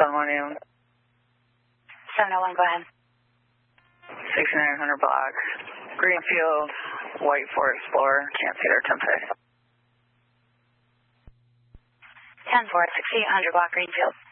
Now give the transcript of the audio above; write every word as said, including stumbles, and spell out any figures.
seven one Newman. seven oh one, go ahead. sixty-nine hundred block. Greenfield, white Ford Explorer. Can't see their temp. ten four, sixty-eight hundred block Greenfield.